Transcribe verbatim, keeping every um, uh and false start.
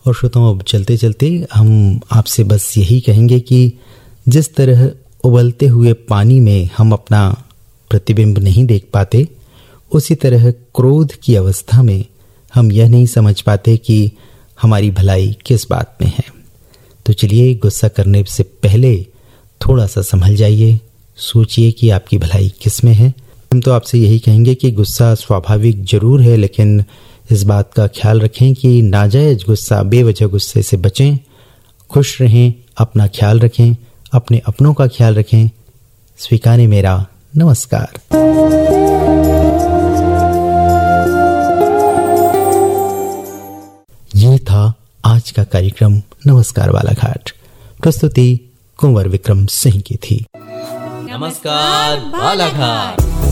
और श्रोताओं, अब चलते चलते हम आपसे बस यही कहेंगे कि जिस तरह उबलते हुए पानी में हम अपना प्रतिबिंब नहीं देख पाते, उसी तरह क्रोध की अवस्था में हम यह नहीं समझ पाते कि हमारी भलाई किस बात में है। तो चलिए, गुस्सा करने से पहले थोड़ा सा संभल जाइए, सोचिए कि आपकी भलाई किस में है। हम तो आपसे यही कहेंगे कि गुस्सा स्वाभाविक जरूर है, लेकिन इस बात का ख्याल रखें कि नाजायज गुस्सा, बेवजह गुस्से से बचें, खुश रहें, अपना ख्याल रखें, अपने अपनों का ख्याल रखें। स्वीकारें मेरा नमस्कार। ये था आज का कार्यक्रम नमस्कार बालाघाट। प्रस्तुति कुंवर विक्रम सिंह की थी। नमस्कार बालाघाट।